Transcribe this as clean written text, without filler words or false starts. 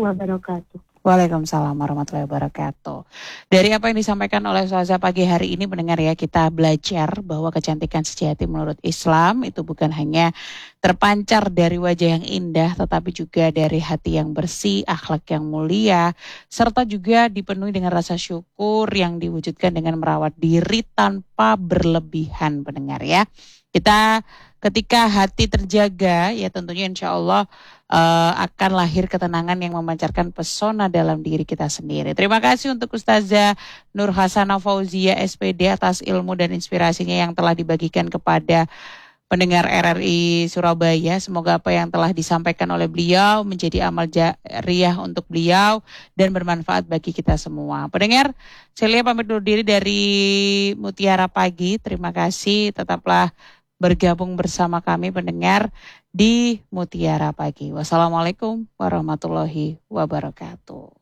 wabarakatuh. Waalaikumsalam warahmatullahi wabarakatuh. Dari apa yang disampaikan oleh Ustazah pagi hari ini mendengar ya, kita belajar bahwa kecantikan sejati menurut Islam itu bukan hanya terpancar dari wajah yang indah, tetapi juga dari hati yang bersih, akhlak yang mulia, serta juga dipenuhi dengan rasa syukur yang diwujudkan dengan merawat diri tanpa berlebihan, pendengar ya. Kita ketika hati terjaga ya tentunya insya Allah akan lahir ketenangan yang memancarkan pesona dalam diri kita sendiri. Terima kasih untuk Ustazah Nur Hasanah Fauzia SPD atas ilmu dan inspirasinya yang telah dibagikan kepada pendengar RRI Surabaya. Semoga apa yang telah disampaikan oleh beliau menjadi amal jariah untuk beliau dan bermanfaat bagi kita semua. Pendengar, saya lihat pamit undur diri dari Mutiara Pagi. Terima kasih, tetaplah bergabung bersama kami pendengar di Mutiara Pagi. Wassalamualaikum warahmatullahi wabarakatuh.